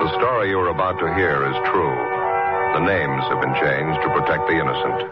The story you are about to hear is true. The names have been changed to protect the innocent.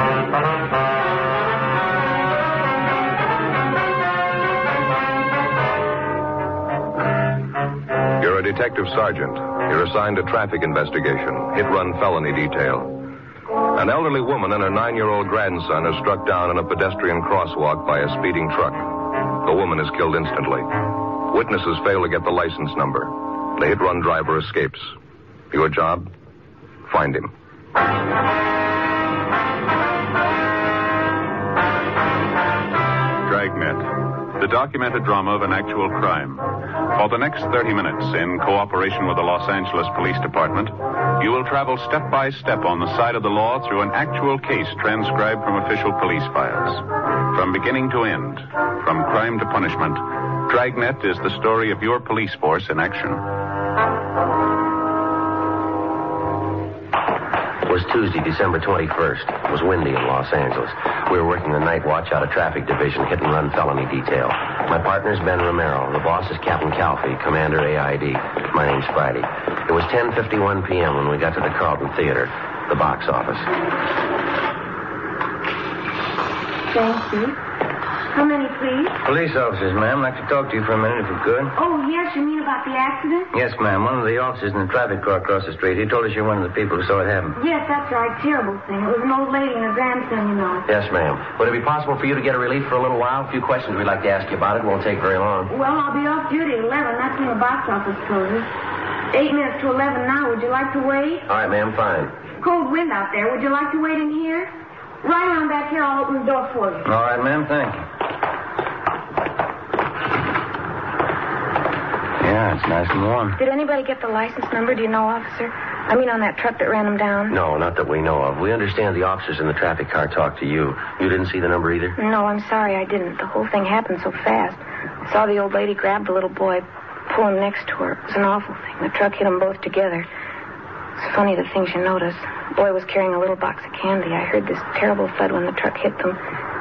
You're a detective sergeant. You're assigned to traffic investigation, hit-run felony detail. An elderly woman and her 9-year-old grandson are struck down in a pedestrian crosswalk by a speeding truck. The woman is killed instantly. Witnesses fail to get the license number. The hit-run driver escapes. Your job? Find him. Dragnet, the documented drama of an actual crime. For the next 30 minutes, in cooperation with the Los Angeles Police Department, you will travel step by step on the side of the law through an actual case transcribed from official police files. From beginning to end, from crime to punishment, Dragnet is the story of your police force in action. It was Tuesday, December 21st. It was windy in Los Angeles. We were working the night watch out of traffic division, hit-and-run felony detail. My partner's Ben Romero. The boss is Captain Calfee, Commander AID. My name's Friday. It was 10:51 p.m. when we got to the Carlton Theater, the box office. Thank you. How many, please? Police officers, ma'am. I'd like to talk to you for a minute, if you could. Oh, yes, you mean about the accident? Yes, ma'am. One of the officers in the traffic car across the street, he told us you're one of the people who saw it happen. Yes, that's right. Terrible thing. It was an old lady and her grandson, you know. Yes, ma'am. Would it be possible for you to get a relief for a little while? A few questions we'd like to ask you about it. It won't take very long. Well, I'll be off duty at 11. That's when the box office closes. 8 minutes to 11 now. Would you like to wait? All right, ma'am. Fine. Cold wind out there. Would you like to wait in here? Right on back here. I'll open the door for you. All right, ma'am. Thank you. Yeah, it's nice and warm. Did anybody get the license number? Do you know, officer? I mean, on that truck that ran them down? No, not that we know of. We understand the officers in the traffic car talked to you. You didn't see the number either? No, I'm sorry, I didn't. The whole thing happened so fast. I saw the old lady grab the little boy, pull him next to her. It was an awful thing. The truck hit them both together. It's funny the things you notice. The boy was carrying a little box of candy. I heard this terrible thud when the truck hit them.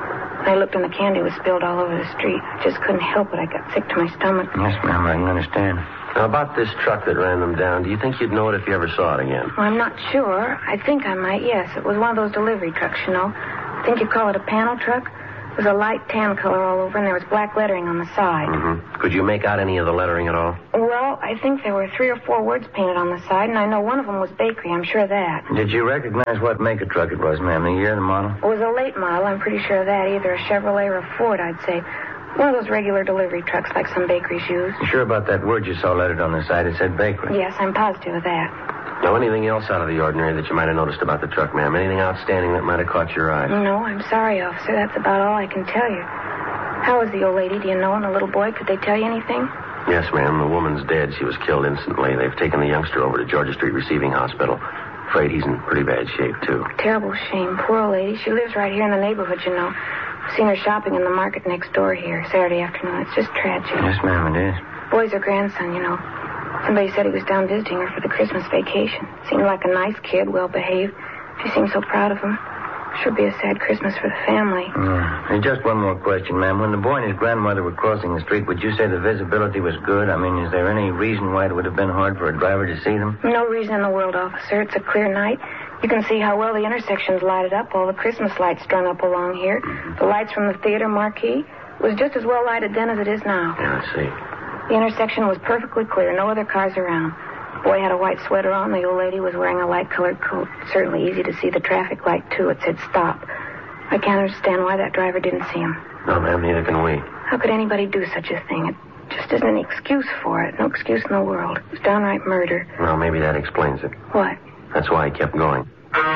I looked and the candy was spilled all over the street. I just couldn't help it. I got sick to my stomach. Yes, ma'am, I can understand. Now, about this truck that ran them down, do you think you'd know it if you ever saw it again? Well, I'm not sure. I think I might, yes. It was one of those delivery trucks, you know. I think you'd call it a panel truck. It was a light tan color all over, and there was black lettering on the side. Mm-hmm. Could you make out any of the lettering at all? Well, I think there were 3 or 4 words painted on the side, and I know one of them was bakery. I'm sure of that. Did you recognize what make of truck it was, ma'am? The year, the model? It was a late model. I'm pretty sure of that. Either a Chevrolet or a Ford, I'd say. One of those regular delivery trucks like some bakeries use. You sure about that word you saw lettered on the side? It said bakery. Yes, I'm positive of that. Now, anything else out of the ordinary that you might have noticed about the truck, ma'am? Anything outstanding that might have caught your eye? No, I'm sorry, officer. That's about all I can tell you. How was the old lady, do you know, and the little boy? Could they tell you anything? Yes, ma'am. The woman's dead. She was killed instantly. They've taken the youngster over to Georgia Street Receiving Hospital. Afraid he's in pretty bad shape, too. Terrible shame. Poor old lady. She lives right here in the neighborhood, you know. I've seen her shopping in the market next door here Saturday afternoon. It's just tragic. Yes, ma'am, it is. Boy's her grandson, you know. Somebody said he was down visiting her for the Christmas vacation. Seemed like a nice kid, well-behaved. She seemed so proud of him. Should be a sad Christmas for the family. And just one more question, ma'am. When the boy and his grandmother were crossing the street, would you say the visibility was good? I mean, is there any reason why it would have been hard for a driver to see them? No reason in the world, officer. It's a clear night. You can see how well the intersection's lighted up. All the Christmas lights strung up along here. The lights from the theater marquee was just as well lighted then as it is now. Yeah, I see. The intersection was perfectly clear. No other cars around. The boy had a white sweater on. The old lady was wearing a light-colored coat. Certainly easy to see the traffic light, too. It said stop. I can't understand why that driver didn't see him. No, ma'am, neither can we. How could anybody do such a thing? It just isn't any excuse for it. No excuse in the world. It was downright murder. Well, maybe that explains it. What? That's why he kept going.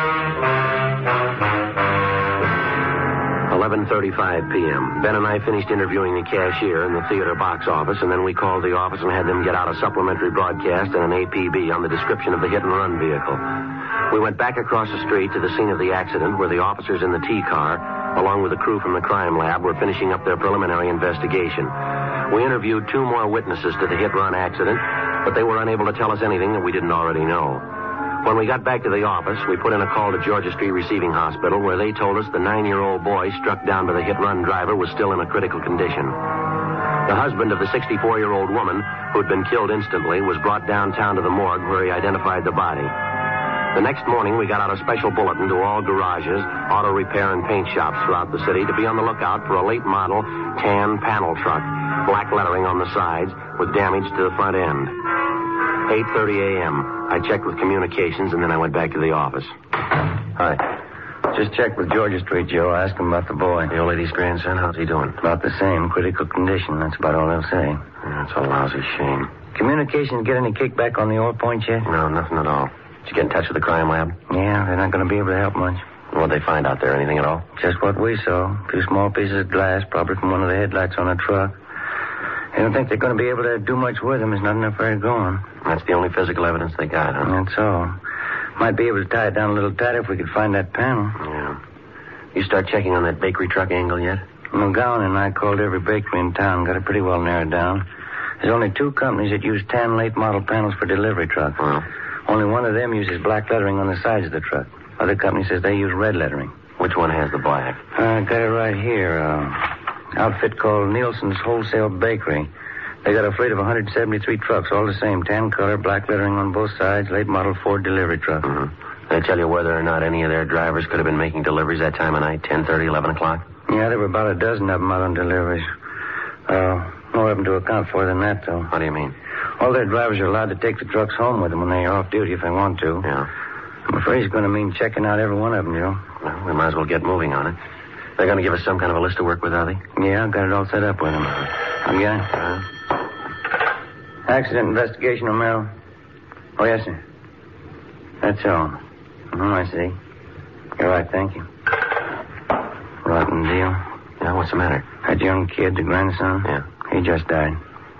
11:35 p.m. Ben and I finished interviewing the cashier in the theater box office, and then we called the office and had them get out a supplementary broadcast and an APB on the description of the hit-and-run vehicle. We went back across the street to the scene of the accident where the officers in the T-car, along with the crew from the crime lab, were finishing up their preliminary investigation. We interviewed 2 more witnesses to the hit-run accident, but they were unable to tell us anything that we didn't already know. When we got back to the office, we put in a call to Georgia Street Receiving Hospital, where they told us the 9-year-old boy struck down by the hit-run driver was still in a critical condition. The husband of the 64-year-old woman who'd been killed instantly was brought downtown to the morgue where he identified the body. The next morning, we got out a special bulletin to all garages, auto repair, and paint shops throughout the city to be on the lookout for a late model tan panel truck, black lettering on the sides with damage to the front end. 8:30 a.m. I checked with communications, and then I went back to the office. Hi. Just checked with Georgia Street, Joe. Asked him about the boy. The old lady's grandson, how's he doing? About the same. Critical condition. That's about all they'll say. That's a lousy shame. Communications get any kickback on the ore point yet? No, nothing at all. Did you get in touch with the crime lab? Yeah, they're not going to be able to help much. What'd they find out there? Anything at all? Just what we saw. 2 small pieces of glass, probably from one of the headlights on a truck. They don't think they're going to be able to do much with them. There's not enough there to go on. That's the only physical evidence they got, huh? That's all. Might be able to tie it down a little tighter if we could find that panel. Yeah. You start checking on that bakery truck angle yet? McGowan and I called every bakery in town, got it pretty well narrowed down. There's only 2 companies that use tan late model panels for delivery trucks. Well? Only one of them uses black lettering on the sides of the truck. Other company says they use red lettering. Which one has the black? I got it right here. Outfit called Nielsen's Wholesale Bakery. They got a fleet of 173 trucks, all the same. Tan color, black lettering on both sides, late model Ford delivery truck. Mm-hmm. They tell you whether or not any of their drivers could have been making deliveries that time of night, 10:30, 11 o'clock? Yeah, there were about a dozen of them out on deliveries. More of them to account for than that, though. What do you mean? All their drivers are allowed to take the trucks home with them when they're off duty if they want to. Yeah. I'm afraid it's going to mean checking out every one of them, Joe. Well, we might as well get moving on it. They're going to give us some kind of a list to work with, are they? Yeah, I've got it all set up with them. You got it? Accident investigation, O'Merrill. Oh, yes, sir. That's all. I see. You're right, thank you. Rotten deal. Yeah, what's the matter? That young kid, the grandson? Yeah. He just died.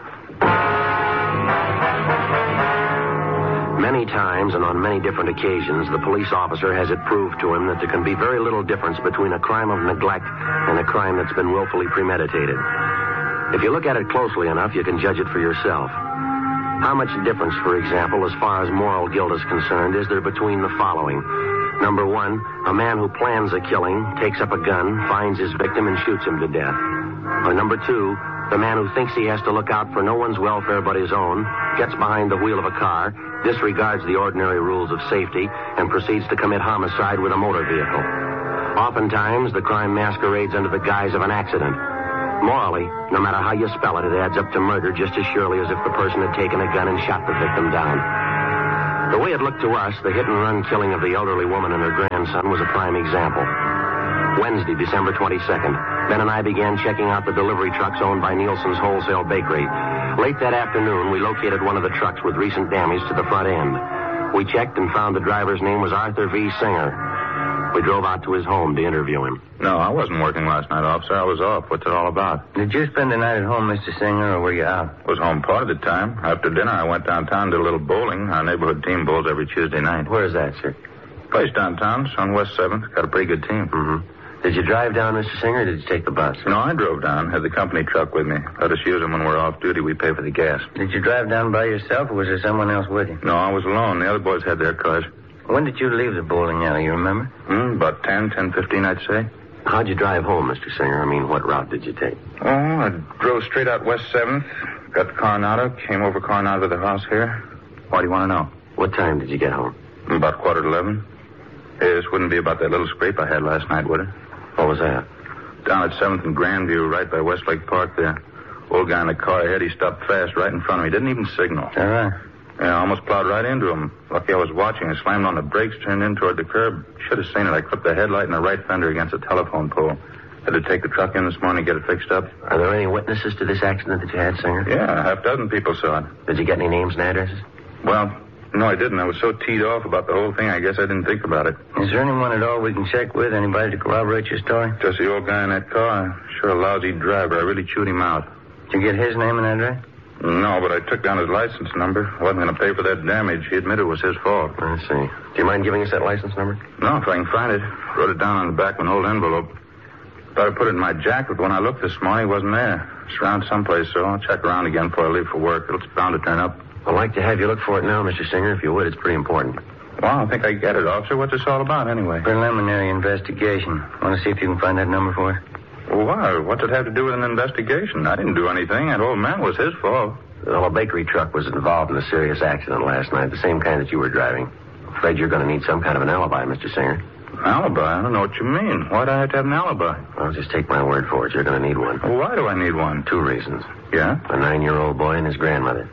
Many times and on many different occasions, the police officer has it proved to him that there can be very little difference between a crime of neglect and a crime that's been willfully premeditated. If you look at it closely enough, you can judge it for yourself. How much difference, for example, as far as moral guilt is concerned, is there between the following? Number 1, a man who plans a killing, takes up a gun, finds his victim, and shoots him to death. Or number 2, the man who thinks he has to look out for no one's welfare but his own, gets behind the wheel of a car, disregards the ordinary rules of safety, and proceeds to commit homicide with a motor vehicle. Oftentimes, the crime masquerades under the guise of an accident. Morally, no matter how you spell it, it adds up to murder just as surely as if the person had taken a gun and shot the victim down. The way it looked to us, the hit-and-run killing of the elderly woman and her grandson was a prime example. Wednesday, December 22nd, Ben and I began checking out the delivery trucks owned by Nielsen's Wholesale Bakery. Late that afternoon, we located one of the trucks with recent damage to the front end. We checked and found the driver's name was Arthur V. Singer. We drove out to his home to interview him. No, I wasn't working last night, officer. I was off. What's it all about? Did you spend the night at home, Mr. Singer, or were you out? I was home part of the time. After dinner, I went downtown, did a little bowling. Our neighborhood team bowls every Tuesday night. Where's that, sir? Place downtown. It's on West 7th. Got a pretty good team. Mm-hmm. Did you drive down, Mr. Singer, or did you take the bus? No, I drove down. Had the company truck with me. Let us use them when we're off duty. We pay for the gas. Did you drive down by yourself, or was there someone else with you? No, I was alone. The other boys had their cars. When did you leave the bowling alley, you remember? About 10:15, I'd say. How'd you drive home, Mr. Singer? I mean, what route did you take? Oh, I drove straight out West 7th, got the Coronado, came over Coronado to the house here. Why do you want to know? What time did you get home? About 11:15. This wouldn't be about that little scrape I had last night, would it? What was that? Down at 7th and Grandview, right by Westlake Park there. Old guy in the car ahead, he stopped fast right in front of me. Didn't even signal. Is that right? Yeah, I almost plowed right into him. Lucky I was watching. I slammed on the brakes, turned in toward the curb. Should have seen it. I clipped the headlight and the right fender against a telephone pole. Had to take the truck in this morning to get it fixed up. Are there any witnesses to this accident that you had, Singer? Yeah, half dozen people saw it. Did you get any names and addresses? Well, no, I didn't. I was so teed off about the whole thing, I guess I didn't think about it. Is there anyone at all we can check with? Anybody to corroborate your story? Just the old guy in that car. Sure a lousy driver. I really chewed him out. Did you get his name and address? No, but I took down his license number. I wasn't going to pay for that damage. He admitted it was his fault. I see. Do you mind giving us that license number? No, if I can find it. Wrote it down on the back of an old envelope. Thought I put it in my jacket, but when I looked this morning, it wasn't there. It's around someplace, so I'll check around again before I leave for work. It's bound to turn up. I'd like to have you look for it now, Mr. Singer, if you would. It's pretty important. Well, I think I get it, officer. What's this all about, anyway? Preliminary investigation. Want to see if you can find that number for us? Why? What's it have to do with an investigation? I didn't do anything. That old man was his fault. Well, a bakery truck was involved in a serious accident last night, the same kind that you were driving. Afraid you're going to need some kind of an alibi, Mr. Singer. Alibi? I don't know what you mean. Why'd I have to have an alibi? Well, just take my word for it. You're going to need one. Well, why do I need one? 2 reasons. Yeah? A 9-year-old boy and his grandmother.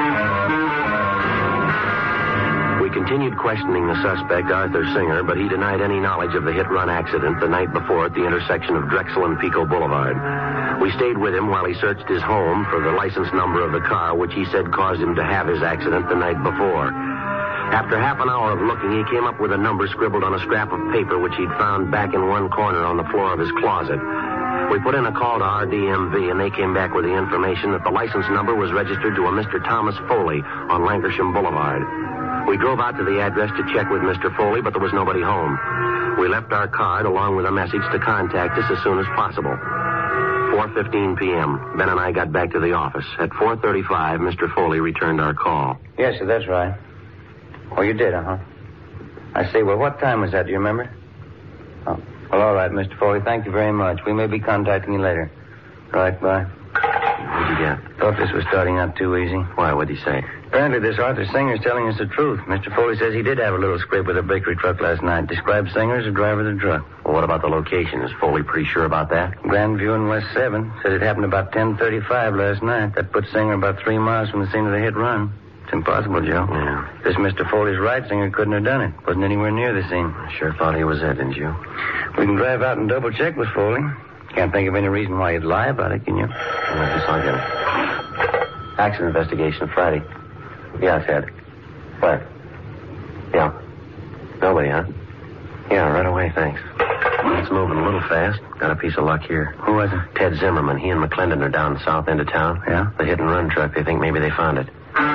We continued questioning the suspect, Arthur Singer, but he denied any knowledge of the hit-run accident the night before at the intersection of Drexel and Pico Boulevard. We stayed with him while he searched his home for the license number of the car, which he said caused him to have his accident the night before. After half an hour of looking, he came up with a number scribbled on a scrap of paper which he'd found back in one corner on the floor of his closet. We put in a call to RDMV, and they came back with the information that the license number was registered to a Mr. Thomas Foley on Lancashire Boulevard. We drove out to the address to check with Mr. Foley, but there was nobody home. We left our card along with a message to contact us as soon as possible. 4:15 p.m. Ben and I got back to the office. At 4:35, Mr. Foley returned our call. Yes, sir, that's right. Oh, you did, uh-huh. I see. Well, what time was that? Do you remember? Oh. Well, all right, Mr. Foley. Thank you very much. We may be contacting you later. Right, bye. What'd you get? Thought this was starting out too easy. Why? What'd he say? Apparently, this Arthur Singer's telling us the truth. Mr. Foley says he did have a little scrape with a bakery truck last night. Described Singer as the driver of the truck. Well, what about the location? Is Foley pretty sure about that? Grandview and West 7. Said it happened about 10:35 last night. That puts Singer about 3 miles from the scene of the hit run. It's impossible, Joe. Yeah. This Mr. Foley's right. Singer couldn't have done it. Wasn't anywhere near the scene. I sure thought he was it, didn't you? We can drive out and double check with Foley. Can't think of any reason why he'd lie about it, can you? Well, I guess I'll get it. Accident investigation Friday. Yeah, Ted. What? Yeah. Nobody, huh? Yeah, right away, thanks. It's moving a little fast. Got a piece of luck here. Who was it? Ted Zimmerman. He and McClendon are down the south end of town. Yeah? The hit-and-run truck. They think maybe they found it.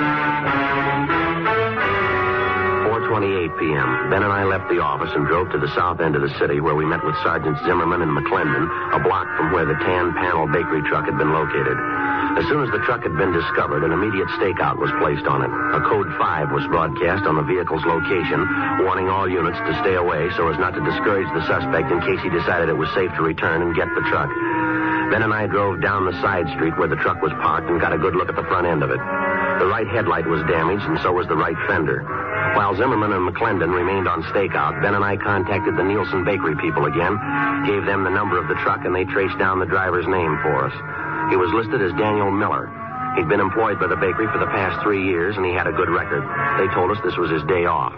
4:28 p.m. Ben and I left the office and drove to the south end of the city where we met with Sergeants Zimmerman and McClendon, a block from where the tan panel bakery truck had been located. As soon as the truck had been discovered, an immediate stakeout was placed on it. A code 5 was broadcast on the vehicle's location, warning all units to stay away so as not to discourage the suspect in case he decided it was safe to return and get the truck. Ben and I drove down the side street where the truck was parked and got a good look at the front end of it. The right headlight was damaged, and so was the right fender. While Zimmerman and McClendon remained on stakeout, Ben and I contacted the Nielsen Bakery people again, gave them the number of the truck, and they traced down the driver's name for us. He was listed as Daniel Miller. He'd been employed by the bakery for the past 3 years, and he had a good record. They told us this was his day off.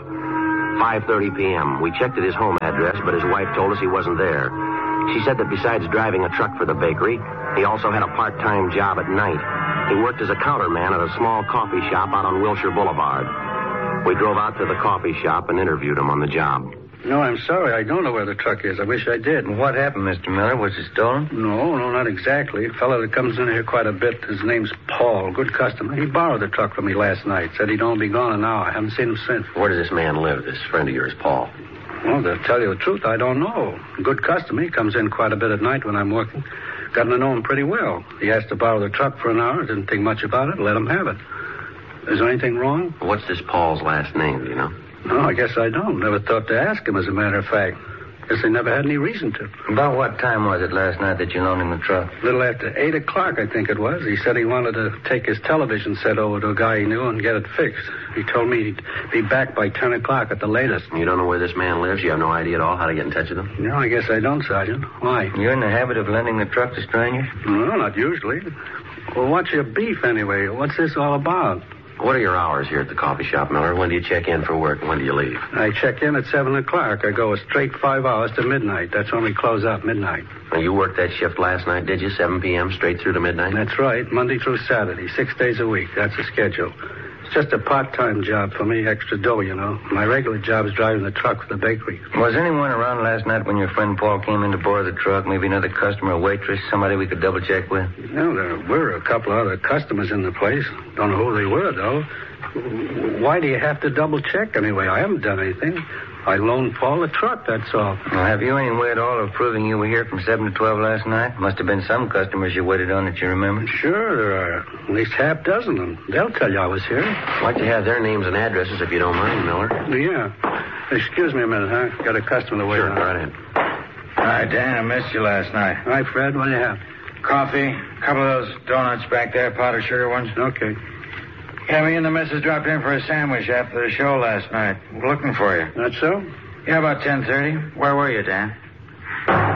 5:30 p.m. We checked at his home address, but his wife told us he wasn't there. She said that besides driving a truck for the bakery, he also had a part-time job at night. He worked as a counterman at a small coffee shop out on Wilshire Boulevard. We drove out to the coffee shop and interviewed him on the job. No, I'm sorry. I don't know where the truck is. I wish I did. What happened, Mr. Miller? Was it stolen? No, not exactly. A fellow that comes in here quite a bit, his name's Paul. Good customer. He borrowed the truck from me last night. Said he'd only be gone an hour. I haven't seen him since. Where does this man live, this friend of yours, Paul? Well, to tell you the truth, I don't know. Good customer. He comes in quite a bit at night when I'm working. Gotten to know him pretty well. He asked to borrow the truck for an hour. Didn't think much about it. Let him have it. Is there anything wrong? What's this Paul's last name, do you know? No, I guess I don't. Never thought to ask him, as a matter of fact. Guess they never had any reason to. About what time was it last night that you loaned him the truck? A little after 8 o'clock, I think it was. He said he wanted to take his television set over to a guy he knew and get it fixed. He told me he'd be back by 10 o'clock at the latest. You don't know where this man lives? You have no idea at all how to get in touch with him? No, I guess I don't, Sergeant. Why? You're in the habit of lending the truck to strangers? No, not usually. Well, what's your beef, anyway? What's this all about? What are your hours here at the coffee shop, Miller? When do you check in for work and when do you leave? I check in at 7 o'clock. I go a straight 5 hours to midnight. That's when we close out, midnight. Now, you worked that shift last night, did you? 7 p.m. straight through to midnight? That's right. Monday through Saturday. 6 days a week. That's the schedule. It's just a part-time job for me, extra dough, you know. My regular job is driving the truck for the bakery. Was anyone around last night when your friend Paul came in to borrow the truck? Maybe another customer, a waitress, somebody we could double-check with? No, there were a couple of other customers in the place. Don't know who they were, though. Why do you have to double-check anyway? I haven't done anything. I loaned Paul a truck, that's all. Well, have you any way at all of proving you were here from 7 to 12 last night? Must have been some customers you waited on that you remember. Sure, there are. At least half dozen of them. They'll tell you I was here. I'd like to have their names and addresses if you don't mind, Miller. Yeah. Excuse me a minute, huh? Got a customer to wait on. Sure, right in. Hi, Dan. I missed you last night. Hi, Fred. What do you have? Coffee, a couple of those donuts back there, powdered sugar ones. Okay. Yeah, me and the missus dropped in for a sandwich after the show last night. We're looking for you. That's so? Yeah, about 10:30. Where were you, Dan?